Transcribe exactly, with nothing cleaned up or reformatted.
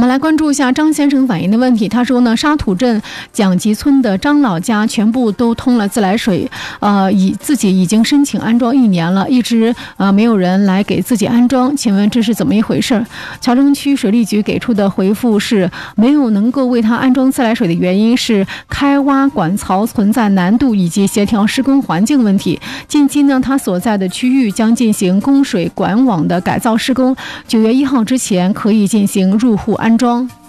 们来关注一下张先生反映的问题。他说呢，沙土镇蒋集村的张老家全部都通了自来水，呃，已自己已经申请安装一年了，一直呃没有人来给自己安装，请问这是怎么一回事？桥城区水利局给出的回复是，没有能够为他安装自来水的原因是开挖管槽存在难度以及协调施工环境问题。近期呢，他所在的区域将进行供水管网的改造施工，九月一号之前可以进行入户安装。